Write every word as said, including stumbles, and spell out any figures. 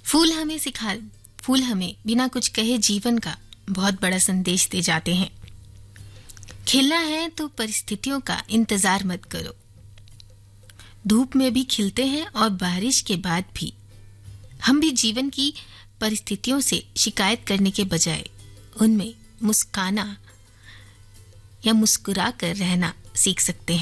फूल हमें सिखा फूल हमें बिना कुछ कहे जीवन का बहुत बड़ा संदेश दे जाते हैं। खिलना है तो परिस्थितियों का इंतजार मत करो। धूप में भी खिलते हैं और बारिश के बाद भी। हम भी जीवन की परिस्थितियों से शिकायत करने के बजाय उनमें मुस्काना या मुस्कुरा कर रहना सीख सकते हैं।